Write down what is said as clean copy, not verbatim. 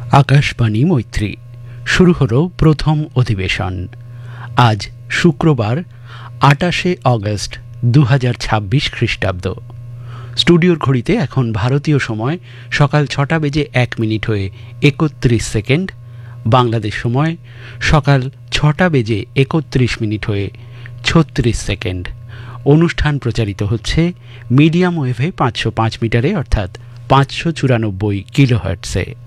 আকাশবাণী মৈত্রী শুরু হলো প্রথম অধিবেশন। আজ শুক্রবার ২৮শে অগস্ট ২০২৬ খ্রিস্টাব্দ। স্টুডিওর ঘড়িতে এখন ভারতীয় সময় সকাল ৬টা বেজে ১ মিনিট হয়ে ৩১ সেকেন্ড, বাংলাদেশ সময় সকাল ৬টা বেজে ৩১ মিনিট হয়ে ৩৬ সেকেন্ড। অনুষ্ঠান প্রচারিত হচ্ছে মিডিয়াম ওয়েভে ৫০৫ মিটারে অর্থাৎ ৫৯৪ কিলোহার্টজে।